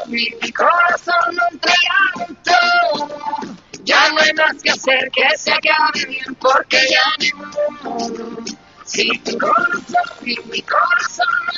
y mi corazón lo entregaron todo. Ya no hay más que hacer, que se acabe bien, porque ya no. Si tu corazón y mi corazón